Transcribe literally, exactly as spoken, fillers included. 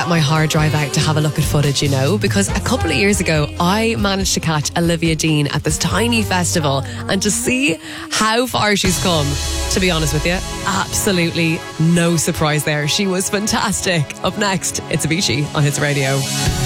get my hard drive out to have a look at footage, you know, because a couple of years ago I managed to catch Olivia Dean at this tiny festival, and to see how far she's come, to be honest with you, absolutely no surprise there. She was fantastic. Up next, it's Avicii on Hits Radio.